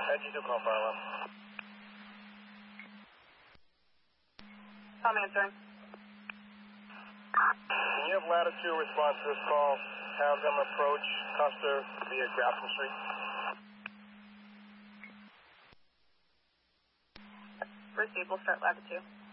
G2 call fire alarm. I'm answering. Can you have Latitude respond to this call? Have them approach Custer via Grafton Street. Received, we'll start Latitude.